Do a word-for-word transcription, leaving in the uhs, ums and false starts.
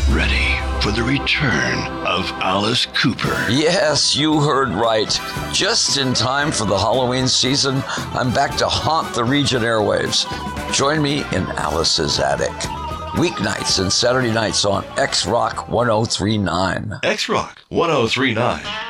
ready for the return of Alice Cooper. Yes, you heard right. Just in time for the Halloween season, I'm back to haunt the Regent airwaves. Join me in Alice's Attic. Weeknights and Saturday nights on X-Rock ten thirty-nine. X-Rock ten thirty-nine.